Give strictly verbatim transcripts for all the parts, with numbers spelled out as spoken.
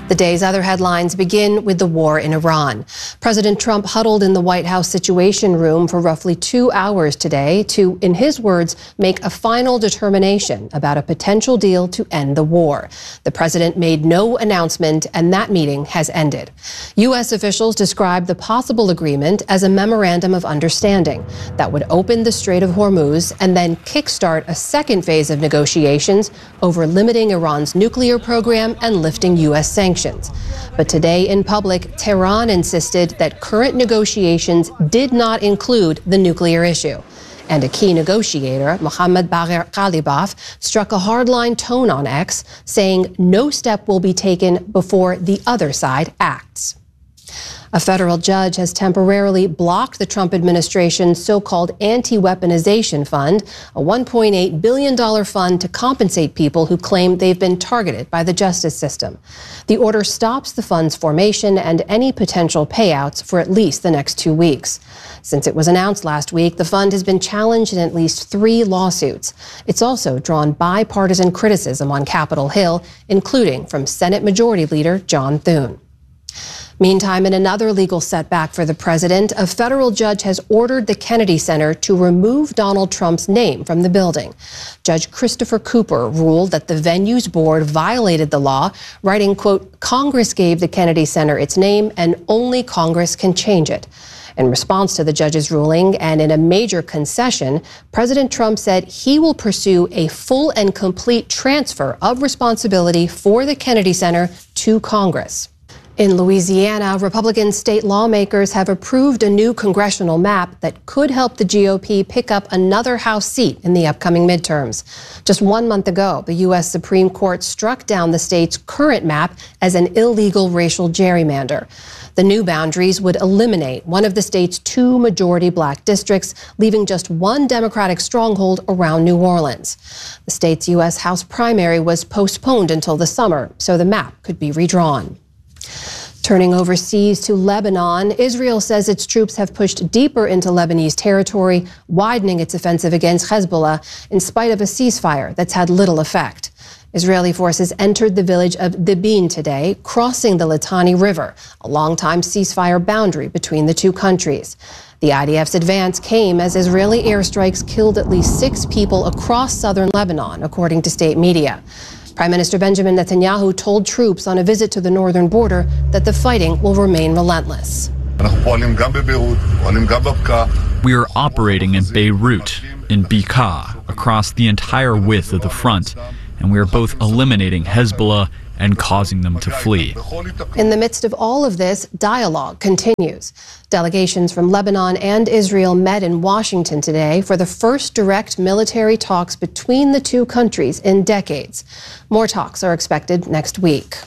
The day's other headlines begin with the war in Iran. President Trump huddled in the White House Situation Room for roughly two hours today to, in his words, make a final determination about a potential deal to end the war. The president made no announcement, and that meeting has ended. U S officials described the possible agreement as a memorandum of understanding that would open the Strait of Hormuz and then kickstart a second phase of negotiations over limiting Iran's nuclear program and lifting U S sanctions. But today in public, Tehran insisted that current negotiations did not include the nuclear issue. And a key negotiator, Mohammad Bagher Ghalibaf, struck a hardline tone on X, saying no step will be taken before the other side acts. A federal judge has temporarily blocked the Trump administration's so-called anti-weaponization fund, a one point eight billion dollars fund to compensate people who claim they've been targeted by the justice system. The order stops the fund's formation and any potential payouts for at least the next two weeks. Since it was announced last week, the fund has been challenged in at least three lawsuits. It's also drawn bipartisan criticism on Capitol Hill, including from Senate Majority Leader John Thune. Meantime, in another legal setback for the president, a federal judge has ordered the Kennedy Center to remove Donald Trump's name from the building. Judge Christopher Cooper ruled that the venue's board violated the law, writing, quote, "Congress gave the Kennedy Center its name and only Congress can change it." In response to the judge's ruling and in a major concession, President Trump said he will pursue a full and complete transfer of responsibility for the Kennedy Center to Congress. In Louisiana, Republican state lawmakers have approved a new congressional map that could help the G O P pick up another House seat in the upcoming midterms. Just one month ago, the U S Supreme Court struck down the state's current map as an illegal racial gerrymander. The new boundaries would eliminate one of the state's two majority black districts, leaving just one Democratic stronghold around New Orleans. The state's U S House primary was postponed until the summer, so the map could be redrawn. Turning overseas to Lebanon, Israel says its troops have pushed deeper into Lebanese territory, widening its offensive against Hezbollah in spite of a ceasefire that's had little effect. Israeli forces entered the village of Dibin today, crossing the Litani River, a longtime ceasefire boundary between the two countries. The I D F's advance came as Israeli airstrikes killed at least six people across southern Lebanon, according to state media. Prime Minister Benjamin Netanyahu told troops on a visit to the northern border that the fighting will remain relentless. We are operating in Beirut, in Bekaa, across the entire width of the front, and we are both eliminating Hezbollah and causing them to flee. In the midst of all of this, dialogue continues. Delegations from Lebanon and Israel met in Washington today for the first direct military talks between the two countries in decades. More talks are expected next week.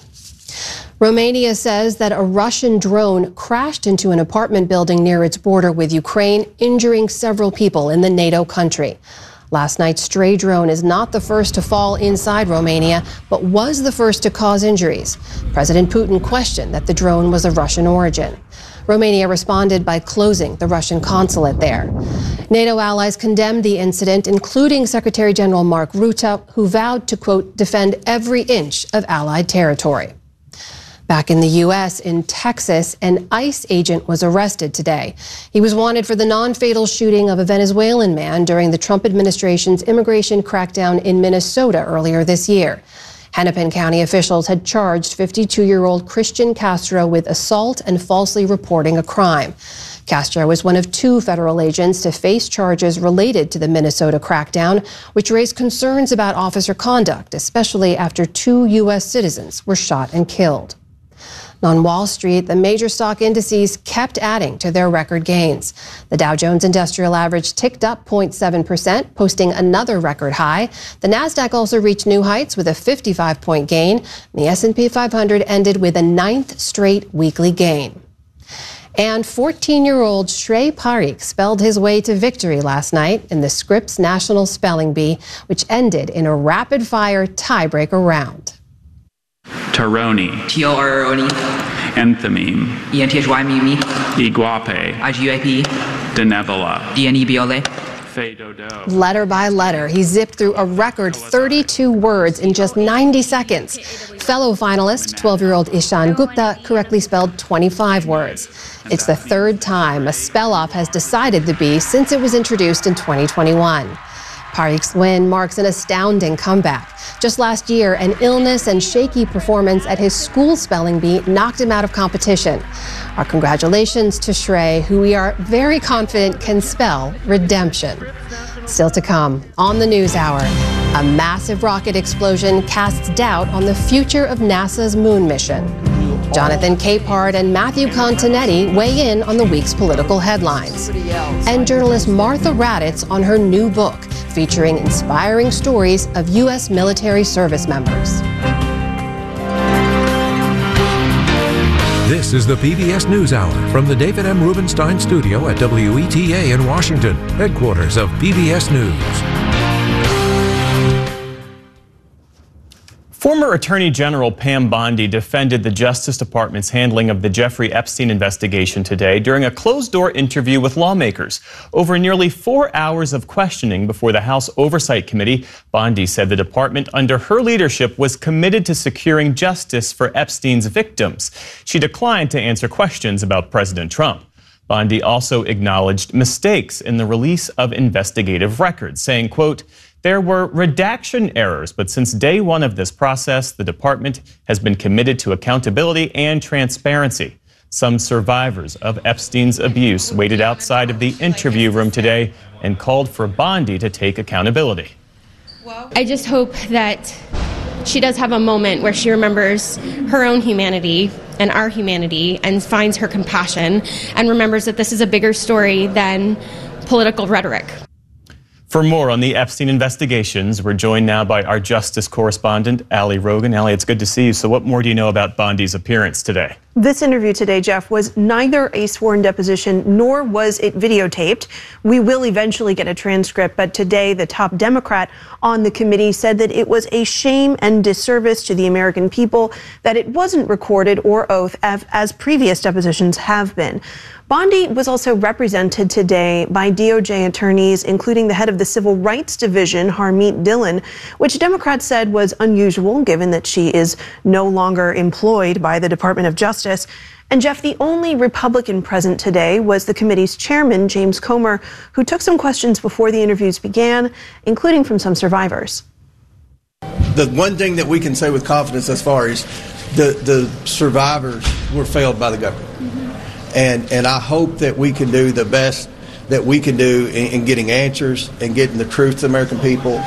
Romania says that a Russian drone crashed into an apartment building near its border with Ukraine, injuring several people in the NATO country. Last night's stray drone is not the first to fall inside Romania, but was the first to cause injuries. President Putin questioned that the drone was of Russian origin. Romania responded by closing the Russian consulate there. NATO allies condemned the incident, including Secretary General Mark Rutte, who vowed to, quote, defend every inch of Allied territory. Back in the U S, in Texas, an ICE agent was arrested today. He was wanted for the non-fatal shooting of a Venezuelan man during the Trump administration's immigration crackdown in Minnesota earlier this year. Hennepin County officials had charged fifty-two-year-old Christian Castro with assault and falsely reporting a crime. Castro was one of two federal agents to face charges related to the Minnesota crackdown, which raised concerns about officer conduct, especially after two U S citizens were shot and killed. On Wall Street, the major stock indices kept adding to their record gains. The Dow Jones Industrial Average ticked up zero point seven percent, posting another record high. The Nasdaq also reached new heights with a fifty-five point gain. The S and P five hundred ended with a ninth straight weekly gain. And fourteen-year-old Shrey Parikh spelled his way to victory last night in the Scripps National Spelling Bee, which ended in a rapid-fire tiebreaker round. Taroni. T O R O N E. Enthymeme. E N T H Y M E. Iguape. I G U A P E. Denebola. D N E B L A. Letter by letter, he zipped through a record thirty-two words in just ninety seconds. fellow finalist, twelve-year-old Ishan Gupta, correctly spelled twenty-five words. It's the third time a spell-off has decided the bee since it was introduced in twenty twenty-one. Parikh's win marks an astounding comeback. Just last year, an illness and shaky performance at his school spelling bee knocked him out of competition. Our congratulations to Shrey, who we are very confident can spell redemption. Still to come, on the NewsHour, a massive rocket explosion casts doubt on the future of NASA's moon mission. Jonathan Capehart and Matthew Continetti weigh in on the week's political headlines. And journalist Martha Raddatz on her new book, featuring inspiring stories of U S military service members. This is the P B S NewsHour from the David M. Rubenstein Studio at W E T A in Washington, headquarters of P B S News. Former Attorney General Pam Bondi defended the Justice Department's handling of the Jeffrey Epstein investigation today during a closed-door interview with lawmakers. Over nearly four hours of questioning before the House Oversight Committee, Bondi said the department under her leadership was committed to securing justice for Epstein's victims. She declined to answer questions about President Trump. Bondi also acknowledged mistakes in the release of investigative records, saying, quote, "There were redaction errors, but since day one of this process, the department has been committed to accountability and transparency." Some survivors of Epstein's abuse waited outside of the interview room today and called for Bondi to take accountability. I just hope that she does have a moment where she remembers her own humanity and our humanity and finds her compassion and remembers that this is a bigger story than political rhetoric. For more on the Epstein investigations, we're joined now by our justice correspondent, Ali Rogan. Ali, it's good to see you. So what more do you know about Bondi's appearance today? This interview today, Jeff, was neither a sworn deposition nor was it videotaped. We will eventually get a transcript, but today the top Democrat on the committee said that it was a shame and disservice to the American people that it wasn't recorded or oath as previous depositions have been. Bondi was also represented today by D O J attorneys, including the head of the Civil Rights Division, Harmeet Dillon, which Democrats said was unusual given that she is no longer employed by the Department of Justice. And Jeff, the only Republican present today was the committee's chairman, James Comer, who took some questions before the interviews began, including from some survivors. The one thing that we can say with confidence as far as the, the survivors were failed by the government. Mm-hmm. And and I hope that we can do the best that we can do in, in getting answers and getting the truth to the American people.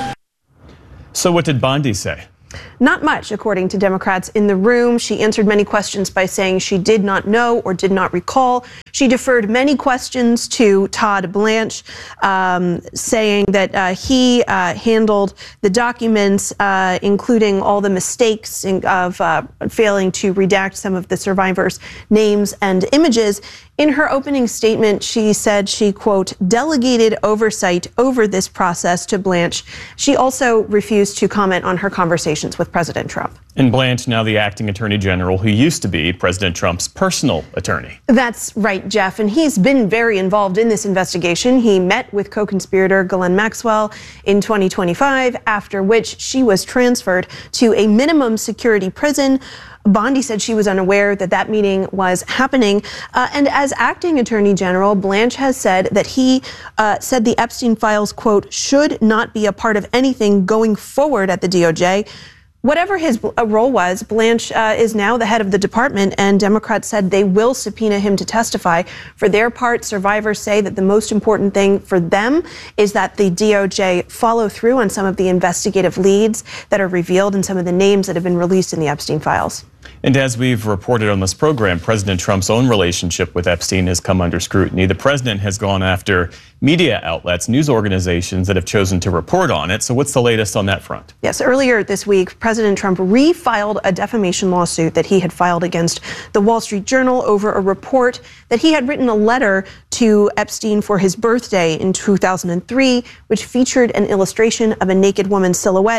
So what did Bondi say? Not much, according to Democrats in the room. She answered many questions by saying she did not know or did not recall. She deferred many questions to Todd Blanche, um, saying that uh, he uh, handled the documents, uh, including all the mistakes in, of uh, failing to redact some of the survivors' names and images. In her opening statement, she said she, quote, delegated oversight over this process to Blanche. She also refused to comment on her conversations with President Trump. And Blanche, now the acting attorney general, who used to be President Trump's personal attorney. That's right, Jeff. And he's been very involved in this investigation. He met with co-conspirator Ghislaine Maxwell in twenty twenty-five, after which she was transferred to a minimum security prison. Bondi said she was unaware that that meeting was happening. Uh, and as acting attorney general, Blanche has said that he uh, said the Epstein files, quote, should not be a part of anything going forward at the D O J. Whatever his uh, role was, Blanche uh, is now the head of the department, and Democrats said they will subpoena him to testify. For their part, survivors say that the most important thing for them is that the D O J follow through on some of the investigative leads that are revealed and some of the names that have been released in the Epstein files. And as we've reported on this program, President Trump's own relationship with Epstein has come under scrutiny. The president has gone after media outlets, news organizations that have chosen to report on it. So what's the latest on that front? Yes, earlier this week, President Trump refiled a defamation lawsuit that he had filed against the Wall Street Journal over a report that he had written a letter to Epstein for his birthday in two thousand three, which featured an illustration of a naked woman's silhouette.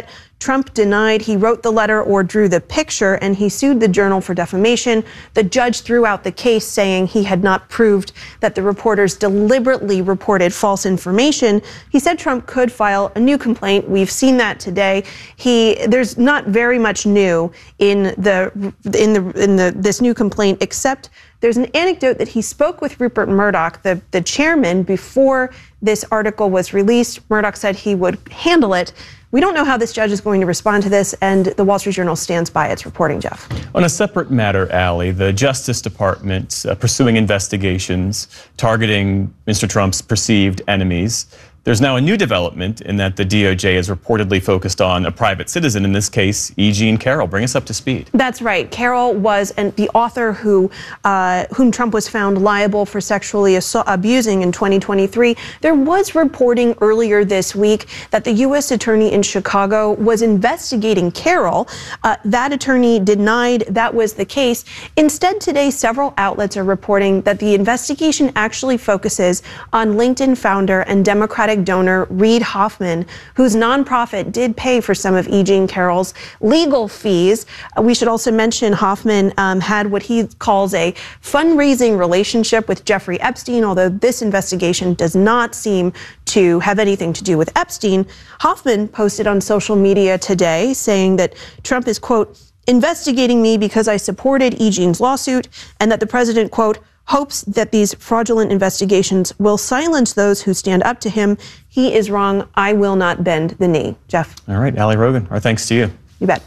Trump denied he wrote the letter or drew the picture, and he sued the Journal for defamation. The judge threw out the case, saying he had not proved that the reporters deliberately reported false information. He said Trump could file a new complaint. We've seen that today. He there's not very much new in the in the in the this new complaint, except there's an anecdote that he spoke with Rupert Murdoch, the, the chairman, before this article was released. Murdoch said he would handle it. We don't know how this judge is going to respond to this, and the Wall Street Journal stands by its reporting, Jeff. On a separate matter, Allie, the Justice Department uh, pursuing investigations targeting Mister Trump's perceived enemies. There's now a new development in that the D O J is reportedly focused on a private citizen, in this case, E. Jean Carroll. Bring us up to speed. That's right. Carroll was an, the author who, uh, whom Trump was found liable for sexually assault, abusing in twenty twenty-three. There was reporting earlier this week that the U S attorney in Chicago was investigating Carroll. Uh, that attorney denied that was the case. Instead, today, several outlets are reporting that the investigation actually focuses on LinkedIn founder and Democratic donor Reid Hoffman, whose nonprofit did pay for some of E. Jean Carroll's legal fees. Uh, we should also mention Hoffman um, had what he calls a fundraising relationship with Jeffrey Epstein, although this investigation does not seem to have anything to do with Epstein. Hoffman posted on social media today saying that Trump is, quote, investigating me because I supported E. Jean's lawsuit, and that the president, quote, hopes that these fraudulent investigations will silence those who stand up to him. He is wrong. I will not bend the knee. Jeff. All right, Allie Rogan, our thanks to you. You bet.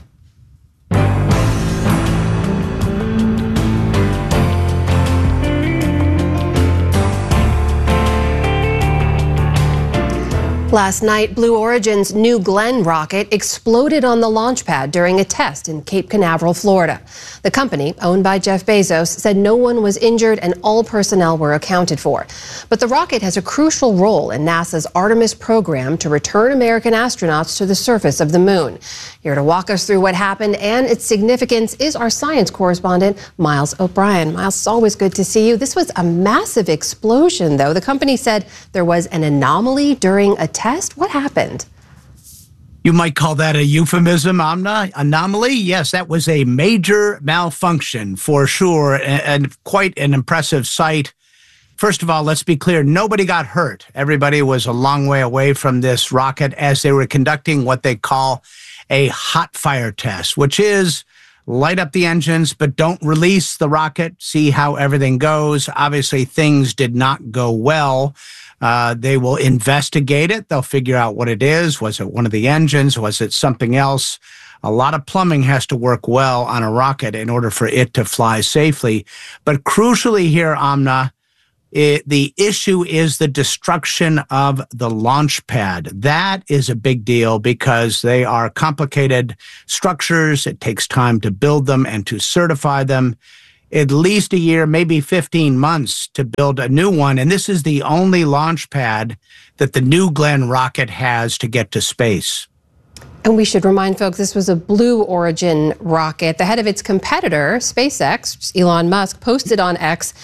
Last night, Blue Origin's New Glenn rocket exploded on the launch pad during a test in Cape Canaveral, Florida. The company, owned by Jeff Bezos, said no one was injured and all personnel were accounted for. But the rocket has a crucial role in NASA's Artemis program to return American astronauts to the surface of the moon. Here to walk us through what happened and its significance is our science correspondent, Miles O'Brien. Miles, it's always good to see you. This was a massive explosion, though. The company said there was an anomaly during a test. What happened? You might call that a euphemism, Amna. Anomaly? Yes, that was a major malfunction for sure, and quite an impressive sight. First of all, let's be clear, nobody got hurt. Everybody was a long way away from this rocket as they were conducting what they call a hot fire test, which is light up the engines, but don't release the rocket, see how everything goes. Obviously, things did not go well. Uh, they will investigate it. They'll figure out what it is. Was it one of the engines? Was it something else? A lot of plumbing has to work well on a rocket in order for it to fly safely. But crucially here, Amna, it, the issue is the destruction of the launch pad. That is a big deal because they are complicated structures. It takes time to build them and to certify them. At least a year, maybe fifteen months to build a new one. And this is the only launch pad that the New Glenn rocket has to get to space. And we should remind folks, this was a Blue Origin rocket. The head of its competitor, SpaceX, Elon Musk, posted on X